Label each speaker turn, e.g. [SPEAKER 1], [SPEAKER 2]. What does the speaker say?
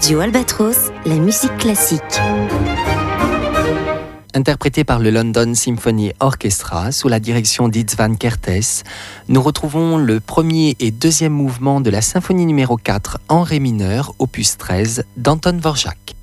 [SPEAKER 1] Radio Albatros, la musique classique.
[SPEAKER 2] Interprété par le London Symphony Orchestra sous la direction d'István Kertész, nous retrouvons le premier et deuxième mouvement de la symphonie numéro 4 en ré mineur, opus 13 d'Anton Dvorak.